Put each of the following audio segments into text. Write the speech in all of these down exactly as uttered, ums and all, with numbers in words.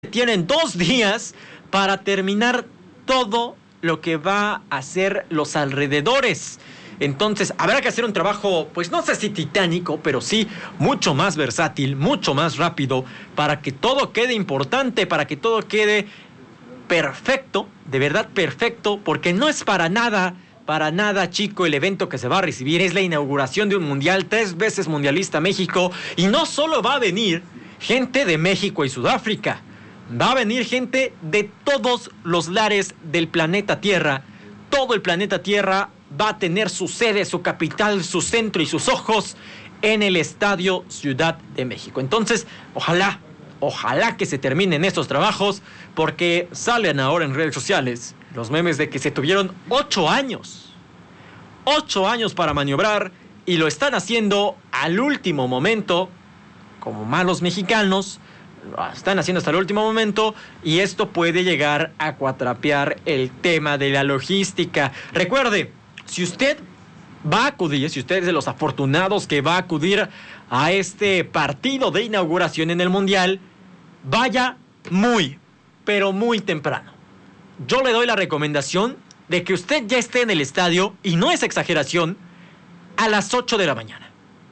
Tienen dos días para terminar todo lo que va a hacer los alrededores. Entonces habrá que hacer un trabajo, pues no sé si titánico, pero sí mucho más versátil, mucho más rápido, para que todo quede importante, para que todo quede perfecto, de verdad perfecto, porque no es para nada, para nada chico el evento que se va a recibir. Es la inauguración de un mundial, tres veces mundialista México, y no solo va a venir gente de México y Sudáfrica. Va a venir gente de todos los lares del planeta Tierra. Todo el planeta Tierra va a tener su sede, su capital, su centro y sus ojos en el Estadio Ciudad de México. Entonces, ojalá, ojalá que se terminen estos trabajos, porque salen ahora en redes sociales los memes de que se tuvieron ocho años. Ocho años para maniobrar y lo están haciendo al último momento, como malos mexicanos. Lo están haciendo hasta el último momento y esto puede llegar a cuatrapear el tema de la logística. Recuerde, si usted va a acudir, si usted es de los afortunados que va a acudir a este partido de inauguración en el Mundial, vaya muy, pero muy temprano. Yo le doy la recomendación de que usted ya esté en el estadio, y no es exageración, a las ocho de la mañana.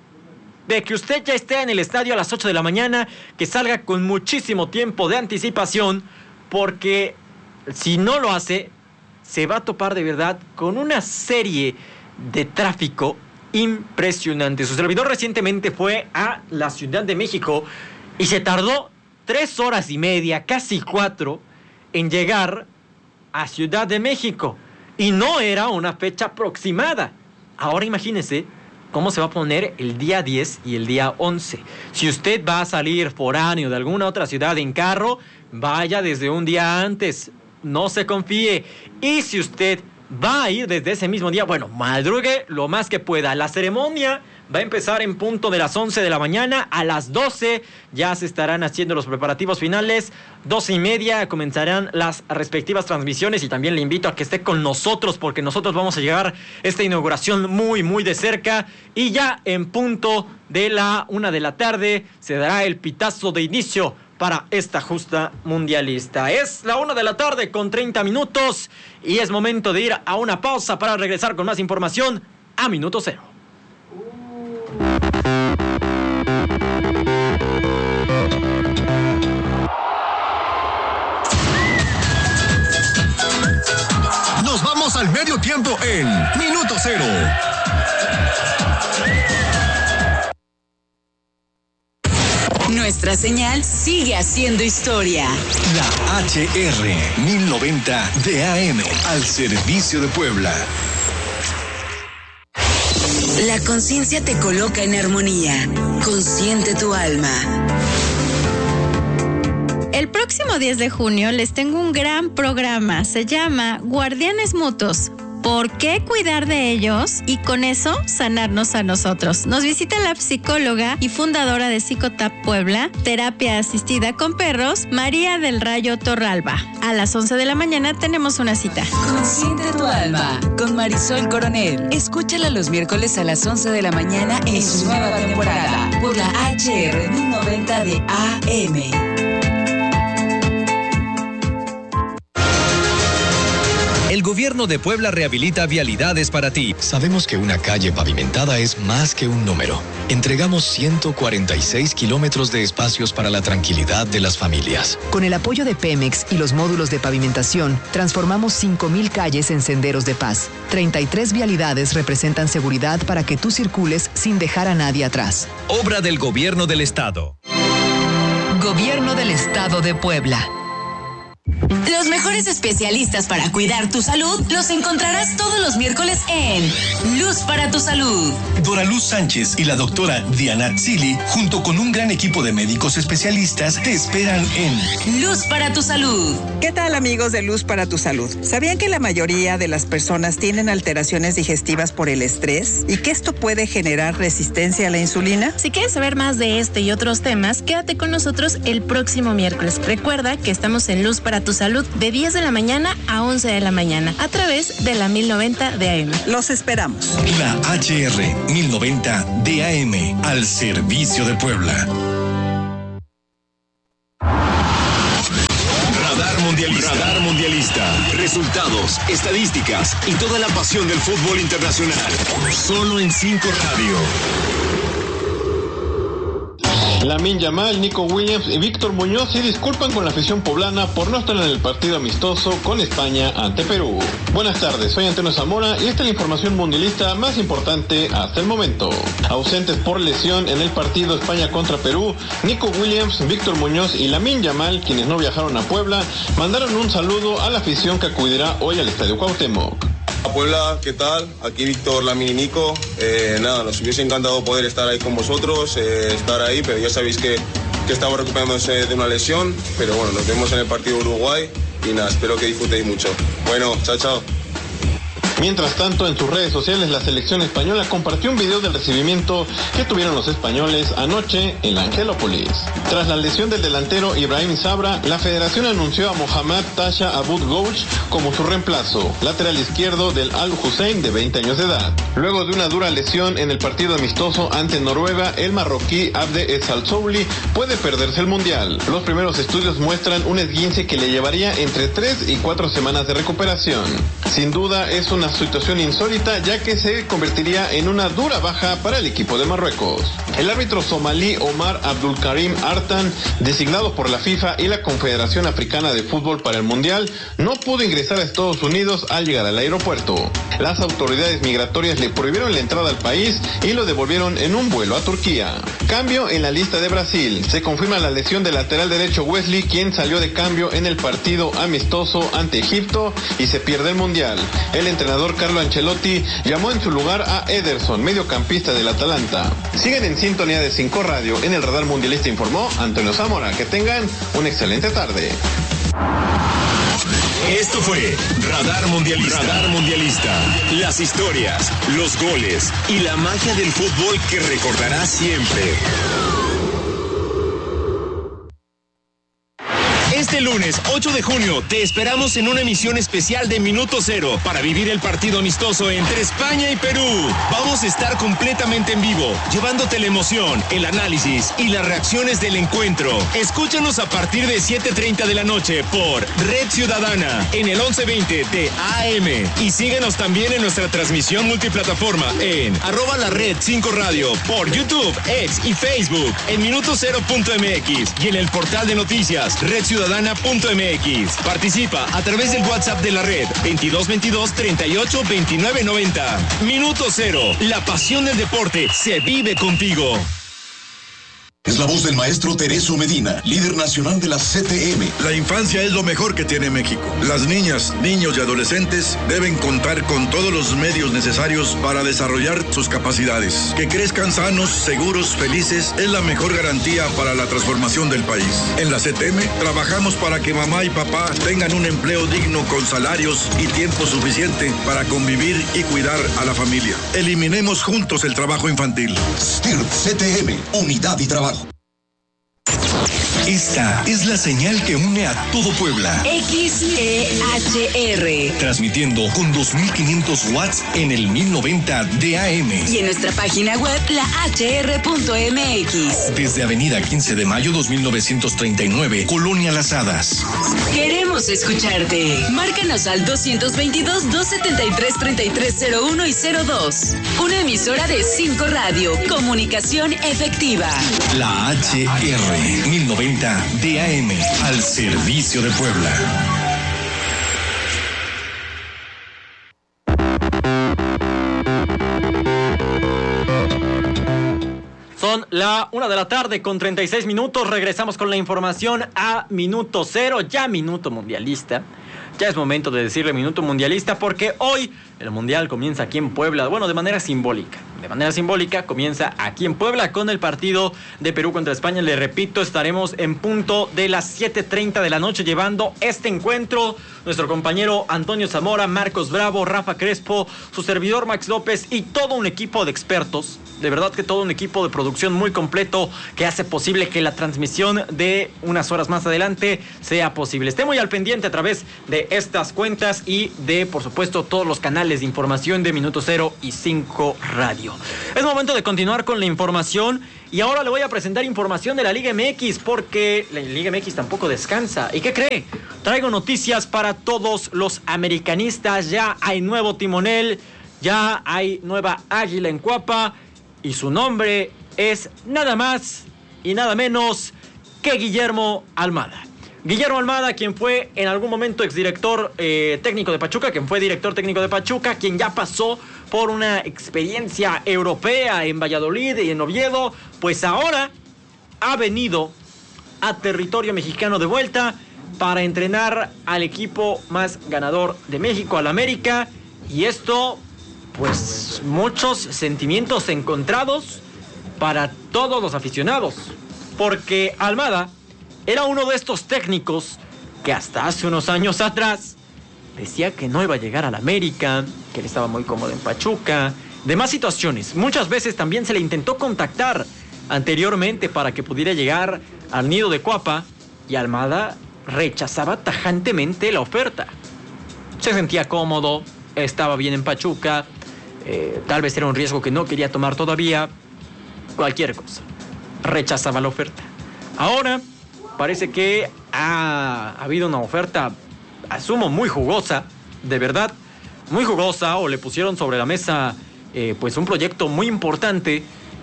De que usted ya esté en el estadio a las ocho de la mañana, que salga con muchísimo tiempo de anticipación, porque si no lo hace, se va a topar de verdad con una serie de tráfico impresionante. Su servidor recientemente fue a la Ciudad de México y se tardó tres horas y media, casi cuatro, en llegar a Ciudad de México. Y no era una fecha aproximada. Ahora imagínese cómo se va a poner el día diez y el día once. Si usted va a salir foráneo de alguna otra ciudad en carro, vaya desde un día antes, no se confíe. Y si usted va a ir desde ese mismo día, bueno, madrugue lo más que pueda. La ceremonia va a empezar en punto de las once de la mañana. A las doce ya se estarán haciendo los preparativos finales. doce y media comenzarán las respectivas transmisiones, y también le invito a que esté con nosotros, porque nosotros vamos a llegar a esta inauguración muy, muy de cerca. Y ya en punto de la una de la tarde se dará el pitazo de inicio para esta justa mundialista. Es la una de la tarde con treinta minutos y es momento de ir a una pausa para regresar con más información a Minuto Cero. Nos vamos al medio tiempo en Minuto Cero. Nuestra señal sigue haciendo historia. La H R mil noventa de A M al servicio de Puebla. La conciencia te coloca en armonía. Consciente tu alma. El próximo diez de junio les tengo un gran programa. Se llama Guardianes Mutuos. ¿Por qué cuidar de ellos y con eso sanarnos a nosotros? Nos visita la psicóloga y fundadora de Psicotap Puebla, terapia asistida con perros, María del Rayo Torralba. A las once de la mañana tenemos una cita. Consciente tu alma con Marisol Coronel. Escúchala los miércoles a las once de la mañana en su nueva temporada por la H R mil noventa de A M. El gobierno de Puebla rehabilita vialidades para ti. Sabemos que una calle pavimentada es más que un número. Entregamos ciento cuarenta y seis kilómetros de espacios para la tranquilidad de las familias. Con el apoyo de Pemex y los módulos de pavimentación, transformamos cinco mil calles en senderos de paz. treinta y tres vialidades representan seguridad para que tú circules sin dejar a nadie atrás. Obra del Gobierno del Estado. Gobierno del Estado de Puebla. Los mejores especialistas para cuidar tu salud los encontrarás todos los miércoles en Luz para tu Salud. Dora Luz Sánchez y la doctora Diana Tzili, junto con un gran equipo de médicos especialistas, te esperan en Luz para tu Salud. ¿Qué tal, amigos de Luz para tu Salud? ¿Sabían que la mayoría de las personas tienen alteraciones digestivas por el estrés y que esto puede generar resistencia a la insulina? Si quieres saber más de este y otros temas, quédate con nosotros el próximo miércoles. Recuerda que estamos en Luz para tu Salud de diez de la mañana a once de la mañana a través de la mil noventa de A M. Los esperamos. La H R mil noventa de A M al servicio de Puebla. Mundialista. Radar Mundialista. Resultados, estadísticas y toda la pasión del fútbol internacional. Solo en cinco Radio. Lamine Yamal, Nico Williams y Víctor Muñoz se disculpan con la afición poblana por no estar en el partido amistoso con España ante Perú. Buenas tardes, soy Antonio Zamora y esta es la información mundialista más importante hasta el momento. Ausentes por lesión en el partido España contra Perú, Nico Williams, Víctor Muñoz y Lamine Yamal, quienes no viajaron a Puebla, mandaron un saludo a la afición que acudirá hoy al Estadio Cuauhtémoc. A Puebla, ¿qué tal? Aquí Víctor, Lamine y Nico. Eh, nada, nos hubiese encantado poder estar ahí con vosotros, eh, estar ahí, pero ya sabéis que, que estamos recuperándose de una lesión. Pero bueno, nos vemos en el partido Uruguay y nada, espero que disfrutéis mucho. Bueno, chao, chao. Mientras tanto, en sus redes sociales, la selección española compartió un video del recibimiento que tuvieron los españoles anoche en la Angelópolis. Tras la lesión del delantero Ibrahim Sabra, la federación anunció a Mohamed Tasha Abud Gouch como su reemplazo, lateral izquierdo del Al Hussein de veinte años de edad. Luego de una dura lesión en el partido amistoso ante Noruega, el marroquí Abde Essalsouli puede perderse el Mundial. Los primeros estudios muestran un esguince que le llevaría entre tres y cuatro semanas de recuperación. Sin duda, es una situación insólita, ya que se convertiría en una dura baja para el equipo de Marruecos. El árbitro somalí Omar Abdulkarim Artan, designado por la FIFA y la Confederación Africana de Fútbol para el Mundial, no pudo ingresar a Estados Unidos al llegar al aeropuerto. Las autoridades migratorias le prohibieron la entrada al país y lo devolvieron en un vuelo a Turquía. Cambio en la lista de Brasil. Se confirma la lesión del lateral derecho Wesley, quien salió de cambio en el partido amistoso ante Egipto y se pierde el Mundial. El entrenador Carlo Ancelotti llamó en su lugar a Ederson, mediocampista del Atalanta. Siguen en sintonía de cinco Radio. En el Radar Mundialista informó Antonio Zamora. Que tengan una excelente tarde. Esto fue Radar Mundialista. Radar Mundialista. Las historias, los goles y la magia del fútbol que recordarás siempre. Este lunes ocho de junio te esperamos en una emisión especial de Minuto Cero para vivir el partido amistoso entre España y Perú. Vamos a estar completamente en vivo, llevándote la emoción, el análisis y las reacciones del encuentro. Escúchanos a partir de siete treinta de la noche por Red Ciudadana en el once veinte de A M. Y síguenos también en nuestra transmisión multiplataforma en arroba la red cinco radio por YouTube, X y Facebook en minuto cero punto m x y en el portal de noticias Red Ciudadana punto m x. Participa a través del WhatsApp de la red veintidós veintidós treinta y ocho veintinueve noventa. Minuto Cero, la pasión del deporte se vive contigo. Es la voz del maestro Tereso Medina, líder nacional de la C T M. La infancia es lo mejor que tiene México. Las niñas, niños y adolescentes deben contar con todos los medios necesarios para desarrollar sus capacidades. Que crezcan sanos, seguros, felices es la mejor garantía para la transformación del país. En la C T M trabajamos para que mamá y papá tengan un empleo digno con salarios y tiempo suficiente para convivir y cuidar a la familia. Eliminemos juntos el trabajo infantil. S T I R P C T M, unidad y trabajo. Esta es la señal que une a todo Puebla. X E H R. Transmitiendo con dos mil quinientos watts en el mil noventa de A M. Y en nuestra página web, la h r punto m x. Desde Avenida quince de mayo dos mil novecientos treinta y nueve, Colonia Las Hadas. Queremos escucharte. Márcanos al doscientos veintidós, doscientos setenta y tres, treinta y tres cero uno y cero dos. Una emisora de cinco Radio. Comunicación efectiva. La H R mil noventa de A M, al servicio de Puebla. Son la una de la tarde con treinta y seis minutos. Regresamos con la información a Minuto Cero, ya Minuto Mundialista. Ya es momento de decirle Minuto Mundialista porque hoy el Mundial comienza aquí en Puebla. Bueno, de manera simbólica. De manera simbólica comienza aquí en Puebla con el partido de Perú contra España. Le repito, estaremos en punto de las siete treinta de la noche llevando este encuentro. Nuestro compañero Antonio Zamora, Marcos Bravo, Rafa Crespo, su servidor Max López y todo un equipo de expertos. De verdad que todo un equipo de producción muy completo que hace posible que la transmisión de unas horas más adelante sea posible. Esté muy al pendiente a través de estas cuentas y de, por supuesto, todos los canales de información de Minuto Cero y cinco Radio. Es momento de continuar con la información Y ahora le voy a presentar información de la Liga M X, porque la Liga M X tampoco descansa. ¿Y qué cree? Traigo noticias para todos los americanistas. Ya hay nuevo timonel, ya hay nueva águila en Cuapa, y su nombre es nada más y nada menos que Guillermo Almada. Guillermo Almada, quien fue en algún momento exdirector eh, técnico de Pachuca, quien fue director técnico de Pachuca, quien ya pasó por una experiencia europea en Valladolid y en Oviedo, pues ahora ha venido a territorio mexicano de vuelta para entrenar al equipo más ganador de México, al América, y esto, pues, muchos sentimientos encontrados para todos los aficionados, porque Almada era uno de estos técnicos que hasta hace unos años atrás decía que no iba a llegar al América, que él estaba muy cómodo en Pachuca, demás situaciones. Muchas veces también se le intentó contactar anteriormente para que pudiera llegar al nido de Cuapa, y Almada rechazaba tajantemente la oferta. Se sentía cómodo, estaba bien en Pachuca, eh, tal vez era un riesgo que no quería tomar todavía, cualquier cosa. Rechazaba la oferta. Ahora parece que ha, ha habido una oferta, asumo, muy jugosa, de verdad, muy jugosa, o le pusieron sobre la mesa eh, pues un proyecto muy importante,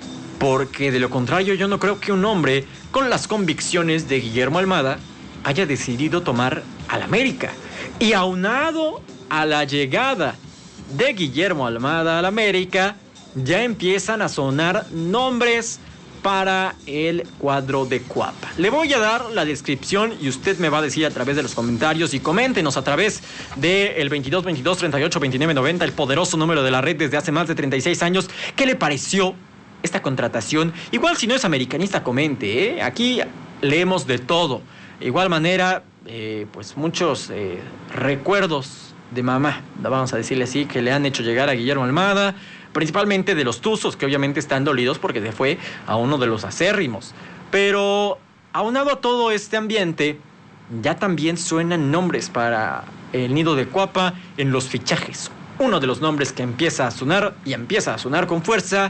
porque de lo contrario yo no creo que un hombre con las convicciones de Guillermo Almada haya decidido tomar al América. Y aunado a la llegada de Guillermo Almada al América, ya empiezan a sonar nombres para el cuadro de Cuapa. Le voy a dar la descripción y usted me va a decir a través de los comentarios, y coméntenos a través del veintidós veintidós treinta y ocho veintinueve noventa, el poderoso número de la red desde hace más de treinta y seis años. ¿Qué le pareció esta contratación? Igual, si no es americanista, comente, ¿eh? Aquí leemos de todo. De igual manera, eh, pues muchos eh, recuerdos de mamá, vamos a decirle así, que le han hecho llegar a Guillermo Almada, principalmente de los Tuzos, que obviamente están dolidos porque se fue a uno de los acérrimos. Pero aunado a todo este ambiente, ya también suenan nombres para el nido de Cuapa en los fichajes. Uno de los nombres que empieza a sonar, y empieza a sonar con fuerza,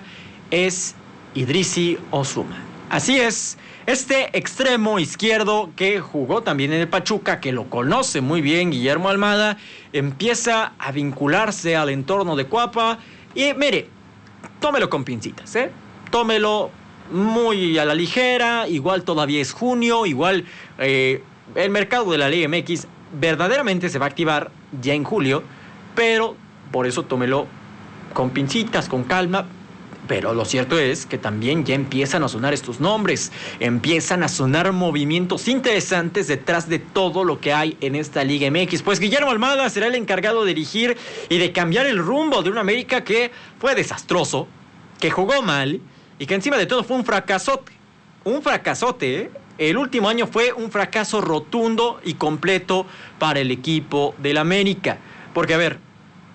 es Idrissi Osuma. Así es, este extremo izquierdo que jugó también en el Pachuca, que lo conoce muy bien Guillermo Almada, empieza a vincularse al entorno de Cuapa. Y mire, tómelo con pincitas, ¿eh? Tómelo muy a la ligera, igual todavía es junio, igual eh, el mercado de la Liga M X verdaderamente se va a activar ya en julio, pero por eso tómelo con pincitas, con calma. Pero lo cierto es que también ya empiezan a sonar estos nombres, empiezan a sonar movimientos interesantes detrás de todo lo que hay en esta Liga M X. Pues Guillermo Almada será el encargado de dirigir y de cambiar el rumbo de un América que fue desastroso, que jugó mal y que encima de todo fue un fracasote. Un fracasote, ¿eh? El último año fue un fracaso rotundo y completo para el equipo del América. Porque, a ver,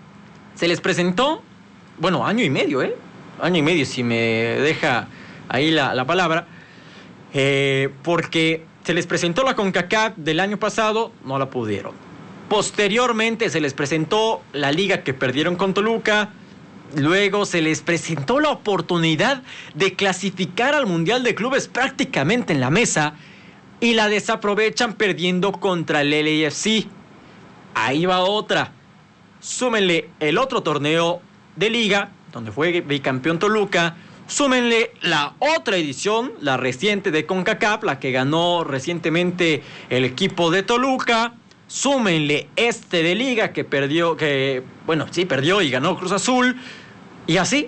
se les presentó, bueno, año y medio, ¿eh? Año y medio, si me deja ahí la, la palabra, eh, porque se les presentó la CONCACAF del año pasado, no la pudieron. Posteriormente se les presentó la liga que perdieron con Toluca, luego se les presentó la oportunidad de clasificar al Mundial de Clubes prácticamente en la mesa, y la desaprovechan perdiendo contra el L A F C. Ahí va otra. Súmenle el otro torneo de liga, donde fue bicampeón Toluca, súmenle la otra edición, la reciente de CONCACAF, la que ganó recientemente el equipo de Toluca, súmenle este de liga que perdió, que, bueno, sí, perdió y ganó Cruz Azul, y así,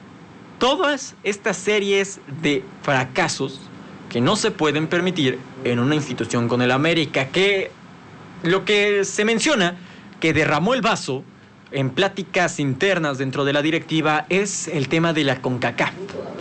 todas estas series de fracasos que no se pueden permitir en una institución con el América, que lo que se menciona, que derramó el vaso en pláticas internas dentro de la directiva, es el tema de la CONCACAF.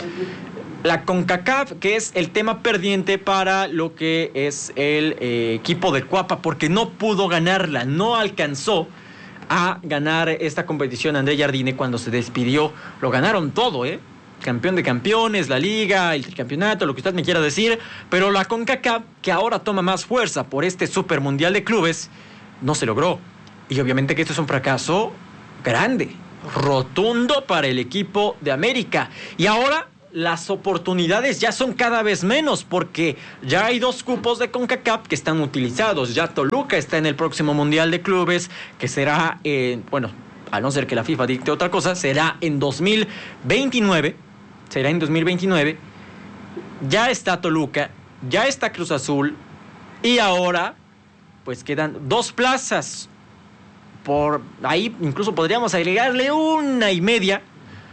La CONCACAF, que es el tema perdiente para lo que es el eh, equipo de Cuapa, porque no pudo ganarla, no alcanzó a ganar esta competición André Jardine cuando se despidió. Lo ganaron todo, ¿eh? Campeón de campeones, la liga, el tricampeonato, lo que usted me quiera decir, pero la CONCACAF, que ahora toma más fuerza por este Super Mundial de Clubes, no se logró. Y obviamente que esto es un fracaso grande, rotundo para el equipo de América. Y ahora las oportunidades ya son cada vez menos porque ya hay dos cupos de CONCACAF que están utilizados. Ya Toluca está en el próximo Mundial de Clubes, que será, eh, bueno, a no ser que la FIFA dicte otra cosa, será en dos mil veintinueve. Será en dos mil veintinueve. Ya está Toluca, ya está Cruz Azul y ahora pues quedan dos plazas. Por ahí incluso podríamos agregarle una y media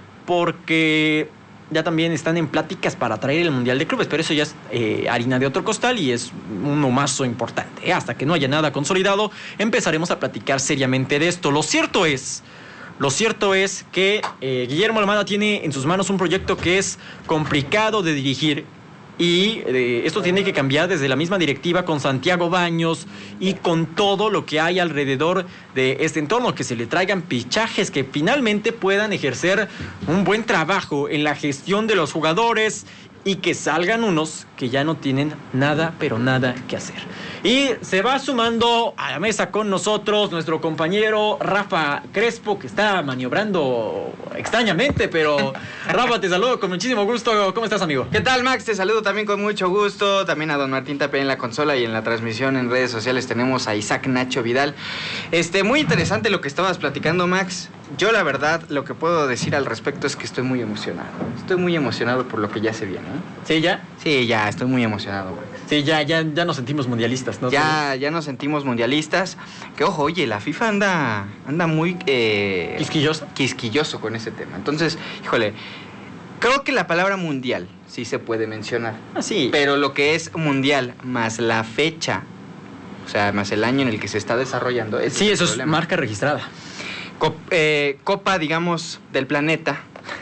porque ya también están en pláticas para traer el Mundial de Clubes, pero eso ya es eh, harina de otro costal y es uno más importante. Hasta que no haya nada consolidado, empezaremos a platicar seriamente de esto. Lo cierto es, lo cierto es que eh, Guillermo Almada tiene en sus manos un proyecto que es complicado de dirigir. Y eh, esto tiene que cambiar desde la misma directiva con Santiago Baños y con todo lo que hay alrededor de este entorno, que se le traigan fichajes que finalmente puedan ejercer un buen trabajo en la gestión de los jugadores y que salgan unos que ya no tienen nada, pero nada que hacer. Y se va sumando a la mesa con nosotros nuestro compañero Rafa Crespo, que está maniobrando extrañamente, pero Rafa, te saludo con muchísimo gusto. ¿Cómo estás, amigo? ¿Qué tal, Max? Te saludo también con mucho gusto. También a don Martín Tapia en la consola y en la transmisión en redes sociales tenemos a Isaac Nacho Vidal. Este, muy interesante lo que estabas platicando, Max. Yo, la verdad, lo que puedo decir al respecto es que estoy muy emocionado. Estoy muy emocionado por lo que ya se viene, ¿eh? ¿Sí, ya? Sí, ya, estoy muy emocionado, Max. Sí, ya, ya, ya nos sentimos mundialistas, ¿no? Ya, ya nos sentimos mundialistas. Que, ojo, oye, la FIFA anda, anda muy... Eh, ¿Quisquilloso? Quisquilloso con ese tema. Entonces, híjole, creo que la palabra mundial sí se puede mencionar. Ah, sí. Pero lo que es mundial más la fecha, o sea, más el año en el que se está desarrollando... Ese sí, es eso problema. Es marca registrada. Cop, eh, Copa, digamos, del planeta,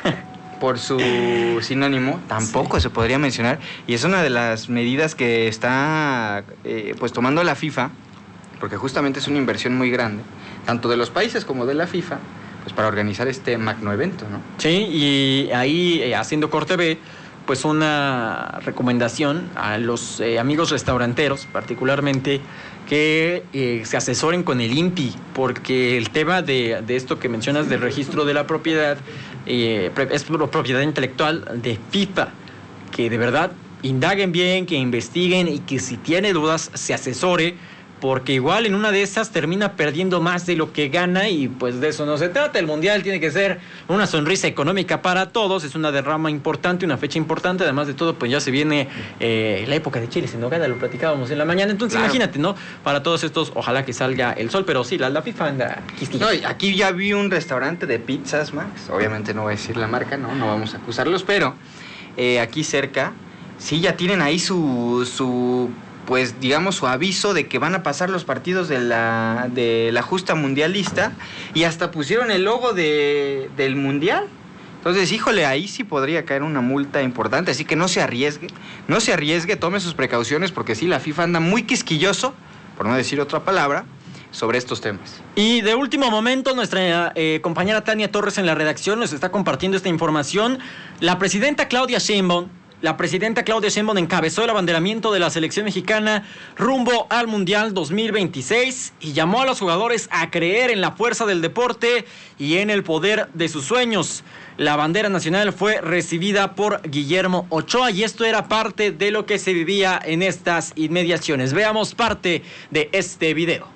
por su sinónimo, tampoco sí. se podría mencionar. Y es una de las medidas que está eh, pues tomando la FIFA, porque justamente es una inversión muy grande, tanto de los países como de la FIFA, pues para organizar este magno evento, ¿no? Sí, y ahí, eh, haciendo corte B, pues una recomendación a los eh, amigos restauranteros, particularmente, que eh, se asesoren con el I N P I, porque el tema de, de esto que mencionas del registro de la propiedad eh, es propiedad intelectual de FIFA, que de verdad indaguen bien, que investiguen y que si tiene dudas se asesore, porque igual en una de esas termina perdiendo más de lo que gana y pues de eso no se trata. El Mundial tiene que ser una sonrisa económica para todos, es una derrama importante, una fecha importante, además de todo pues ya se viene eh, la época de chiles en nogada, lo platicábamos en la mañana, entonces claro. Imagínate, ¿no? Para todos estos, ojalá que salga el sol, pero sí, la, la FIFA anda quisquilla. No, aquí ya vi un restaurante de pizzas, Max, obviamente no voy a decir la marca, no, no vamos a acusarlos, pero eh, aquí cerca, sí ya tienen ahí su... su pues digamos su aviso de que van a pasar los partidos de la de la justa mundialista y hasta pusieron el logo de, del mundial. Entonces, híjole, ahí sí podría caer una multa importante, así que no se arriesgue, no se arriesgue, tome sus precauciones porque sí, la FIFA anda muy quisquilloso, por no decir otra palabra, sobre estos temas. Y de último momento, nuestra eh, compañera Tania Torres en la redacción nos está compartiendo esta información. La presidenta Claudia Sheinbaum La presidenta Claudia Sheinbaum encabezó el abanderamiento de la selección mexicana rumbo al Mundial dos mil veintiséis y llamó a los jugadores a creer en la fuerza del deporte y en el poder de sus sueños. La bandera nacional fue recibida por Guillermo Ochoa y esto era parte de lo que se vivía en estas inmediaciones. Veamos parte de este video.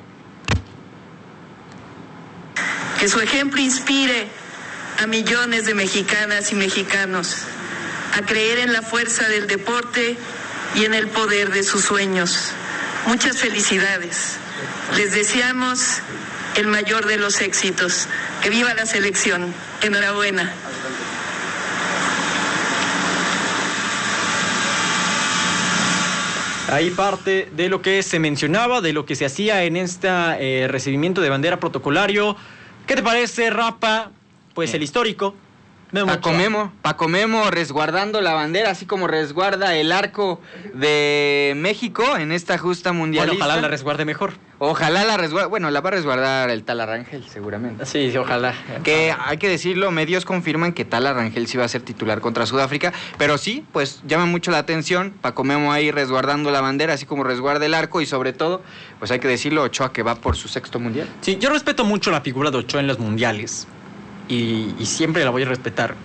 Que su ejemplo inspire a millones de mexicanas y mexicanos a creer en la fuerza del deporte y en el poder de sus sueños. Muchas felicidades. Les deseamos el mayor de los éxitos. Que viva la selección. Enhorabuena. Ahí parte de lo que se mencionaba, de lo que se hacía en este eh, recibimiento de bandera protocolario. ¿Qué te parece, Rafa? Pues Bien. El histórico. Paco Memo, Paco Memo resguardando la bandera, así como resguarda el arco de México en esta justa mundialista. Bueno, ojalá la resguarde mejor. Ojalá la resguarde, bueno, la va a resguardar el Tala Rangel, seguramente. Sí, sí, ojalá. Que hay que decirlo, medios confirman que Tala Rangel sí va a ser titular contra Sudáfrica, pero sí, pues llama mucho la atención, Paco Memo ahí resguardando la bandera, así como resguarda el arco y sobre todo, pues hay que decirlo, Ochoa que va por su sexto mundial. Sí, yo respeto mucho la figura de Ochoa en los mundiales. Y, y siempre la voy a respetar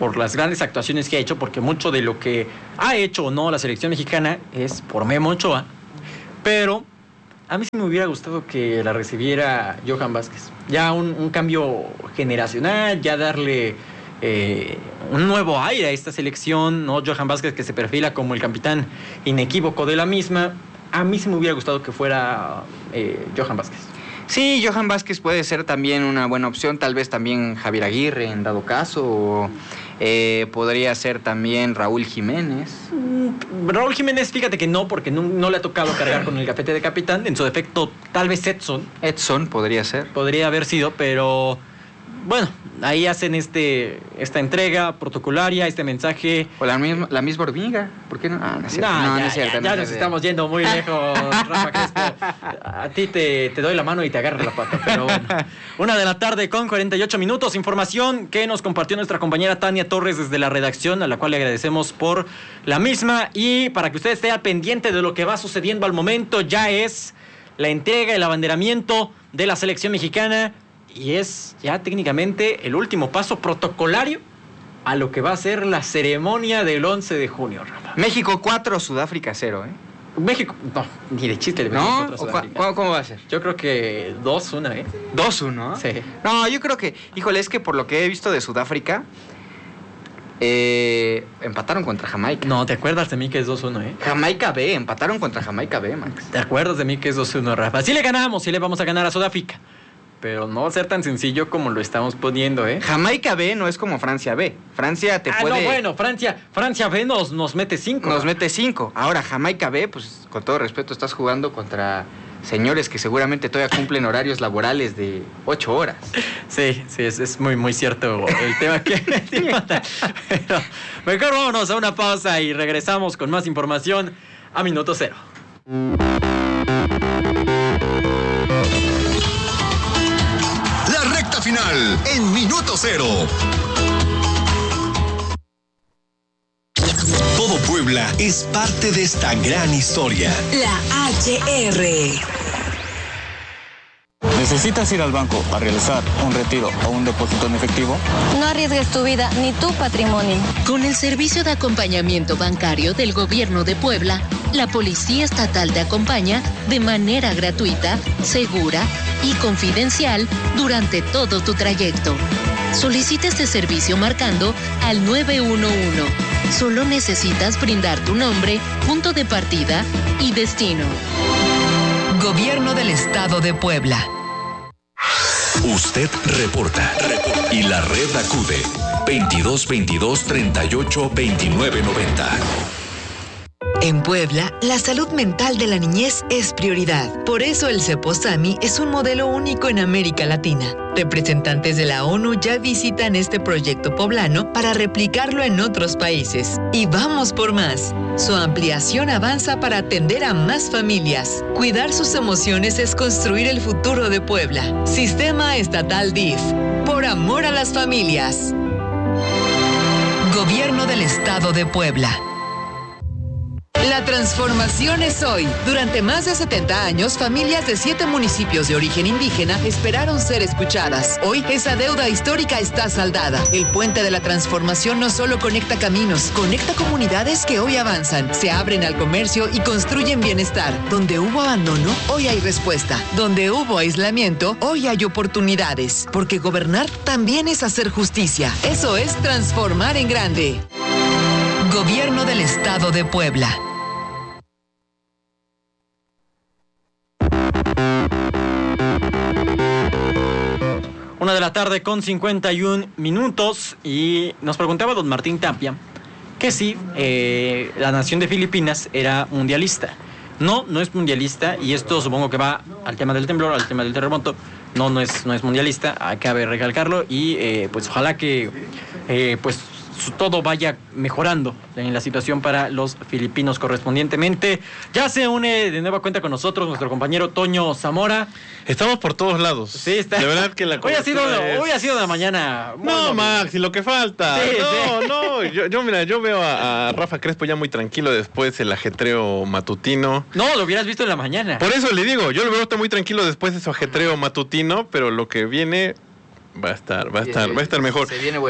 por las grandes actuaciones que ha hecho, porque mucho de lo que ha hecho o no la selección mexicana es por Memo Ochoa, pero a mí sí me hubiera gustado que la recibiera Johan Vázquez. Ya un, un cambio generacional, ya darle eh, un nuevo aire a esta selección, ¿no? Johan Vázquez, que se perfila como el capitán inequívoco de la misma. A mí sí me hubiera gustado que fuera eh, Johan Vázquez. Sí, Johan Vázquez puede ser también una buena opción, tal vez también Javier Aguirre en dado caso, o, eh, podría ser también Raúl Jiménez. Mm, Raúl Jiménez, fíjate que no, porque no, no le ha tocado cargar con el gafete de capitán, en su defecto tal vez Edson. Edson podría ser. Podría haber sido, pero bueno, ahí hacen este esta entrega protocolaria, este mensaje. O la misma, la misma hormiga, ¿por qué no? Ah, no es cierto. No, no, ya, no es cierto. ya, no ya es nos cierto. estamos yendo muy lejos, Rafa Crespo. A ti te, te doy la mano y te agarro la pata, pero bueno. Una de la tarde con cuarenta y ocho minutos. Información que nos compartió nuestra compañera Tania Torres desde la redacción, a la cual le agradecemos por la misma. Y para que usted esté al pendiente de lo que va sucediendo al momento, ya es la entrega, el abanderamiento de la selección mexicana. Y es ya técnicamente el último paso protocolario a lo que va a ser la ceremonia del once de junio, Rafa. México cuatro, Sudáfrica cero, ¿eh? México, no, ni de chiste le ¿No? México contra ¿Cómo, ¿Cómo va a ser? Yo creo que dos uno, ¿eh? dos uno, Sí. No, yo creo que, híjole, es que por lo que he visto de Sudáfrica, eh, empataron contra Jamaica. No, ¿te acuerdas de mí que es dos uno, eh? Jamaica B, empataron contra Jamaica B, Max. ¿Te acuerdas de mí que es dos uno, Rafa? Sí le ganamos, sí le vamos a ganar a Sudáfrica. Pero no va a ser tan sencillo como lo estamos poniendo, ¿eh? Jamaica B no es como Francia B. Francia te ah, puede... no, bueno, Francia, Francia B nos, nos mete cinco. Nos mete cinco. Ahora, Jamaica B, pues, con todo respeto, estás jugando contra señores que seguramente todavía cumplen horarios laborales de ocho horas. Sí, sí, es, es muy, muy cierto el tema que... Pero mejor vámonos a una pausa y regresamos con más información a Minuto Cero. Final en Minuto Cero. Todo Puebla es parte de esta gran historia. La H R. ¿Necesitas ir al banco a realizar un retiro o un depósito en efectivo? No arriesgues tu vida ni tu patrimonio. Con el servicio de acompañamiento bancario del Gobierno de Puebla, la Policía Estatal te acompaña de manera gratuita, segura y confidencial durante todo tu trayecto. Solicita este servicio marcando al nueve uno uno. Solo necesitas brindar tu nombre, punto de partida y destino. Gobierno del Estado de Puebla. Usted reporta. reporta. Y la red acude. veintidós veintidós treinta y ocho veintinueve noventa. En Puebla, la salud mental de la niñez es prioridad. Por eso el Ceposami es un modelo único en América Latina. Representantes de la ONU ya visitan este proyecto poblano para replicarlo en otros países. Y vamos por más. Su ampliación avanza para atender a más familias. Cuidar sus emociones es construir el futuro de Puebla. Sistema Estatal D I F. Por amor a las familias. Gobierno del Estado de Puebla. La transformación es hoy. Durante más de setenta años, familias de siete municipios de origen indígena esperaron ser escuchadas. Hoy, esa deuda histórica está saldada. El puente de la transformación no solo conecta caminos, conecta comunidades que hoy avanzan, se abren al comercio y construyen bienestar. Donde hubo abandono, hoy hay respuesta. Donde hubo aislamiento, hoy hay oportunidades. Porque gobernar también es hacer justicia. Eso es transformar en grande. Gobierno del Estado de Puebla. Una de la tarde con cincuenta y un minutos y nos preguntaba don Martín Tapia que si eh, la nación de Filipinas era mundialista. No, no es mundialista y esto supongo que va al tema del temblor, al tema del terremoto. No, no es, no es mundialista, cabe recalcarlo y eh, pues ojalá que eh, pues todo vaya mejorando en la situación para los filipinos correspondientemente. Ya se une de nueva cuenta con nosotros nuestro compañero Toño Zamora. Estamos por todos lados. Sí, está. De verdad que la hoy ha sido es... hoy ha sido de la mañana. No, Max, y lo que falta. Sí, no, sí. no, yo, yo mira, yo veo a, a Rafa Crespo ya muy tranquilo después del ajetreo matutino. No, lo hubieras visto en la mañana. Por eso le digo, yo lo veo muy tranquilo después de su ajetreo matutino, pero lo que viene va a estar, va a estar, va a estar mejor. Se viene bueno.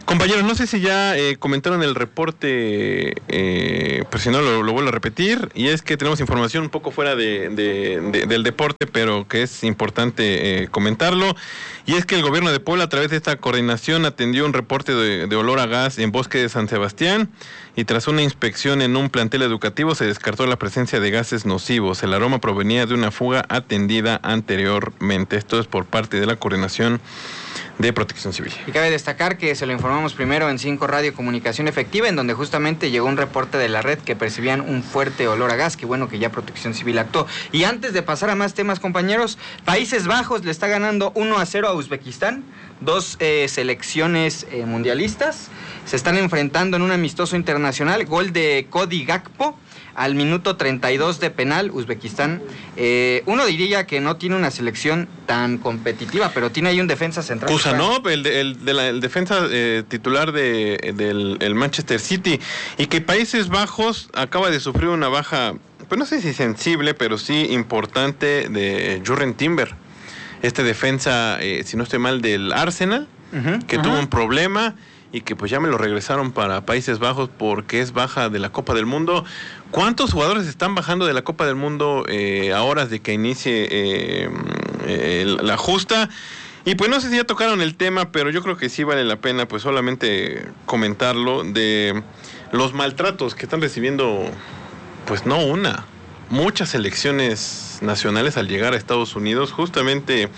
Compañeros, no sé si ya eh, comentaron el reporte, eh, pero si no lo, lo vuelvo a repetir, y es que tenemos información un poco fuera de, de, de, del deporte, pero que es importante eh, comentarlo, y es que el gobierno de Puebla, a través de esta coordinación, atendió un reporte de, de olor a gas en Bosque de San Sebastián, y tras una inspección en un plantel educativo se descartó la presencia de gases nocivos. El aroma provenía de una fuga atendida anteriormente. Esto es por parte de la coordinación de Protección Civil. Y cabe destacar que se lo informamos primero en cinco Radio Comunicación Efectiva, en donde justamente llegó un reporte de la red que percibían un fuerte olor a gas, que bueno que ya Protección Civil actuó. Y antes de pasar a más temas, compañeros, Países Bajos le está ganando uno a cero a Uzbekistán, dos eh, selecciones eh, mundialistas, se están enfrentando en un amistoso internacional, gol de Cody Gakpo al minuto treinta y dos de penal. Uzbekistán, eh, uno diría que no tiene una selección tan competitiva, pero tiene ahí un defensa central. Kusanov, el, de, el, de la, el defensa eh, titular de, del el Manchester City, y que Países Bajos acaba de sufrir una baja, pues no sé si sensible, pero sí importante, de Jurgen Timber, este defensa, eh, si no estoy mal, del Arsenal, uh-huh, que uh-huh. tuvo un problema y que pues ya me lo regresaron para Países Bajos porque es baja de la Copa del Mundo. ¿Cuántos jugadores están bajando de la Copa del Mundo eh, a horas de que inicie eh, eh, la justa? Y pues no sé si ya tocaron el tema, pero yo creo que sí vale la pena pues solamente comentarlo, de los maltratos que están recibiendo, pues no una, muchas selecciones nacionales al llegar a Estados Unidos. Justamente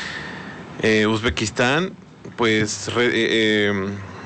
eh, Uzbekistán, pues re, eh,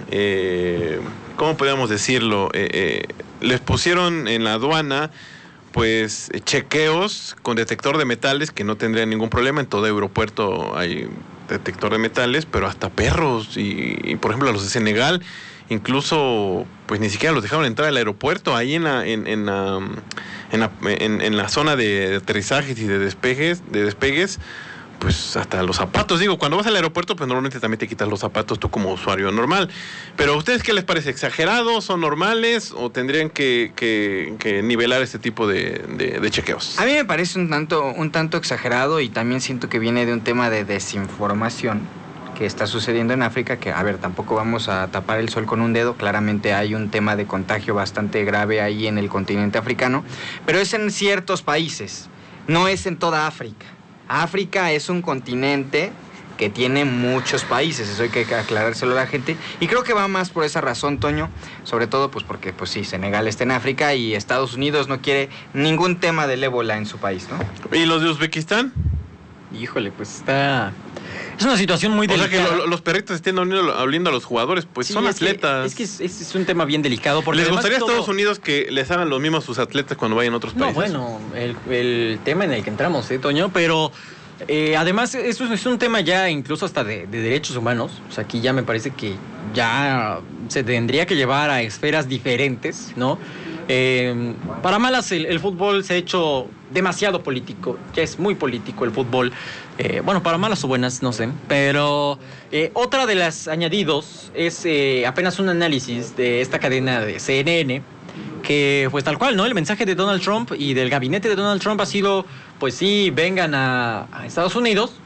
eh, ¿cómo podríamos decirlo? Eh, eh, les pusieron en la aduana pues chequeos con detector de metales, que no tendrían ningún problema. En todo aeropuerto hay detector de metales, pero hasta perros y, y por ejemplo a los de Senegal incluso pues ni siquiera los dejaron entrar al aeropuerto. Ahí en la en, en, la, en, la, en, en la zona de aterrizajes y de despegues, de despegues, pues hasta los zapatos. Digo, cuando vas al aeropuerto, pues normalmente también te quitas los zapatos tú como usuario normal. Pero ¿a ustedes qué les parece? ¿Exagerado? ¿Son normales? ¿O tendrían que, que, que nivelar este tipo de, de, de chequeos? A mí me parece un tanto, un tanto exagerado, y también siento que viene de un tema de desinformación que está sucediendo en África, que, a ver, tampoco vamos a tapar el sol con un dedo. Claramente hay un tema de contagio bastante grave ahí en el continente africano, pero es en ciertos países, no es en toda África. África es un continente que tiene muchos países, eso hay que aclarárselo a la gente, y creo que va más por esa razón, Toño, sobre todo pues porque, pues sí, Senegal está en África y Estados Unidos no quiere ningún tema del ébola en su país, ¿no? ¿Y los de Uzbekistán? Híjole, pues está... Es una situación muy delicada. O sea, que lo, los perritos estén oliendo a los jugadores, pues sí, son es atletas. Que, es que es, es, es un tema bien delicado. Porque ¿les gustaría a todo... Estados Unidos que les hagan los mismos a sus atletas cuando vayan a otros países? No, bueno, el, el tema en el que entramos, ¿eh, Toño? Pero eh, además eso es un tema ya incluso hasta de, de derechos humanos. O sea, aquí ya me parece que ya se tendría que llevar a esferas diferentes, ¿no? Eh, para malas, el, el fútbol se ha hecho demasiado político, ya es muy político el fútbol, eh, bueno, para malas o buenas, no sé, pero eh, otra de las añadidos es eh, apenas un análisis de esta cadena de C N N, que pues tal cual, ¿no? El mensaje de Donald Trump y del gabinete de Donald Trump ha sido, pues sí, vengan a, a Estados Unidos,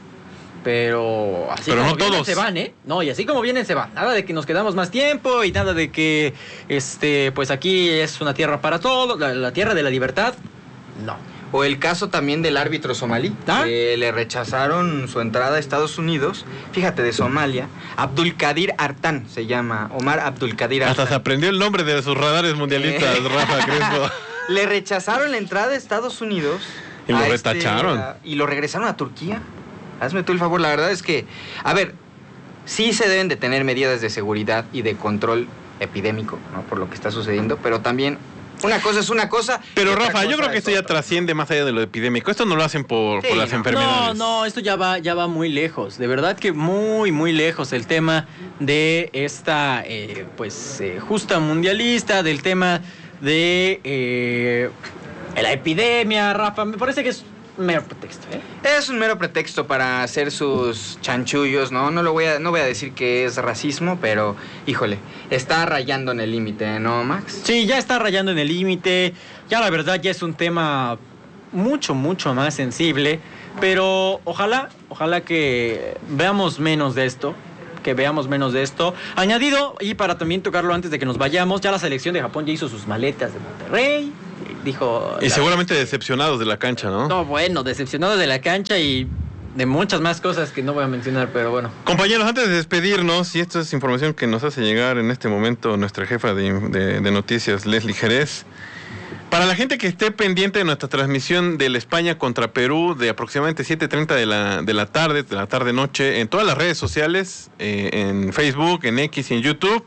pero así pero como no vienen todos. se van, ¿eh? No, y así como vienen se van. Nada de que nos quedamos más tiempo y nada de que, este, pues aquí es una tierra para todos, la, la tierra de la libertad. No. O el caso también del árbitro somalí, ¿ah? que le rechazaron su entrada a Estados Unidos. Fíjate, de Somalia, Abdulkadir Artan se llama, Omar Abdulkadir Artan. Hasta se aprendió el nombre de sus radares mundialistas, eh. Rafa Crespo. Le rechazaron la entrada a Estados Unidos. Y lo retacharon. Este, a, y lo regresaron a Turquía. Hazme tú el favor, la verdad es que, a ver, sí se deben de tener medidas de seguridad y de control epidémico, ¿no? Por lo que está sucediendo, pero también una cosa es una cosa. Pero Rafa, yo creo que esto ya trasciende más allá de lo epidémico. Esto no lo hacen por, sí, por las no. enfermedades. No, no, esto ya va, ya va muy lejos. De verdad que muy, muy lejos el tema de esta, eh, pues, eh, justa mundialista, del tema de eh, la epidemia, Rafa. Me parece que es un mero pretexto, ¿eh? Es un mero pretexto para hacer sus chanchullos, ¿no? No lo voy a, no voy a decir que es racismo, pero, híjole, está rayando en el límite, ¿no, Max? Sí, ya está rayando en el límite. Ya la verdad ya es un tema mucho, mucho más sensible. Pero ojalá, ojalá que veamos menos de esto, que que veamos menos de esto. Añadido, y para también tocarlo antes de que nos vayamos, ya la selección de Japón ya hizo sus maletas de Monterrey. Dijo... Y la... seguramente decepcionados de la cancha, ¿no? No, bueno, decepcionados de la cancha y de muchas más cosas que no voy a mencionar, pero bueno. Compañeros, antes de despedirnos, y esto es información que nos hace llegar en este momento nuestra jefa de, de, de noticias, Leslie Jerez. Para la gente que esté pendiente de nuestra transmisión del España contra Perú de aproximadamente siete treinta de la, de la tarde, de la tarde-noche, en todas las redes sociales, eh, en Facebook, en X y en YouTube,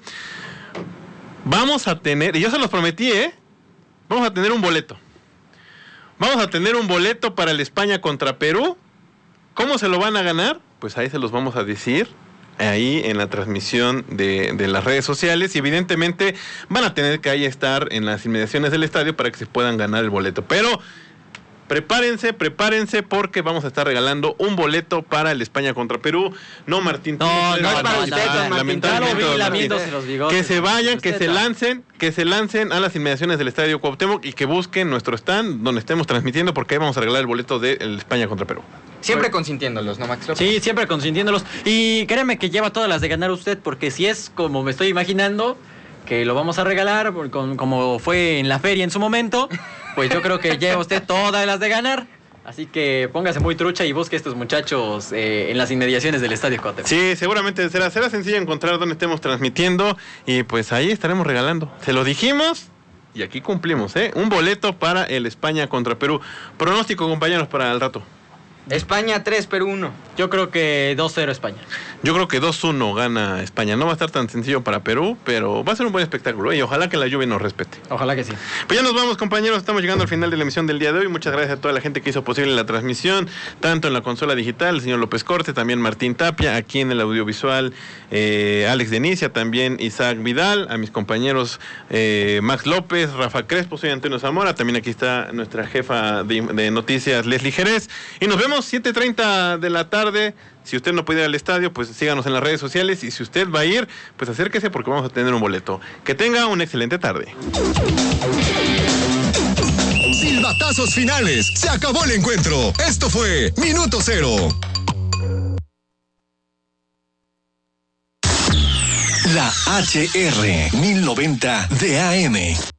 vamos a tener, y yo se los prometí, ¿eh? Vamos a tener un boleto. Vamos a tener un boleto para el España contra Perú. ¿Cómo se lo van a ganar? Pues ahí se los vamos a decir, ahí en la transmisión de, de las redes sociales, y evidentemente van a tener que ahí estar en las inmediaciones del estadio para que se puedan ganar el boleto. Pero prepárense, prepárense, porque vamos a estar regalando un boleto para el España contra Perú. No, Martín. No, no, no, es para no, usted, no, Martín. lamentablemente, Ya lo vi don lamiéndose Martín. los bigotes. Que se vayan, Usted que se no. lancen, que se lancen a las inmediaciones del Estadio Cuauhtémoc y que busquen nuestro stand donde estemos transmitiendo, porque ahí vamos a regalar el boleto del España contra Perú. Siempre consintiéndolos, ¿no, Max López? Sí, siempre consintiéndolos. Y créeme que lleva todas las de ganar usted, porque si es como me estoy imaginando, que lo vamos a regalar, por- con- como fue en la feria en su momento, pues yo creo que lleva usted todas las de ganar. Así que póngase muy trucha y busque a estos muchachos eh, en las inmediaciones del Estadio Cuauhtémoc. Sí, seguramente será, será sencillo encontrar donde estemos transmitiendo y pues ahí estaremos regalando. Se lo dijimos y aquí cumplimos, ¿eh? Un boleto para el España contra Perú. Pronóstico, compañeros, para el rato. España tres, Perú uno. Yo creo que dos cero España. Yo creo que dos uno gana España. No va a estar tan sencillo para Perú, pero va a ser un buen espectáculo, ¿eh? Y ojalá que la lluvia nos respete. Ojalá que sí. Pues ya nos vamos, compañeros. Estamos llegando al final de la emisión del día de hoy. Muchas gracias a toda la gente que hizo posible la transmisión, tanto en la consola digital, el señor López Corte, también Martín Tapia, aquí en el audiovisual, eh, Alex Denicia, también Isaac Vidal, a mis compañeros eh, Max López, Rafa Crespo, soy Antonio Zamora, también aquí está nuestra jefa de, de noticias, Leslie Jerez, y nos vemos siete treinta de la tarde. Si usted no puede ir al estadio, pues síganos en las redes sociales, y si usted va a ir, pues acérquese porque vamos a tener un boleto. Que tenga una excelente tarde. Silbatazos finales. Se acabó el encuentro. Esto fue Minuto Cero. La H R mil noventa de A M.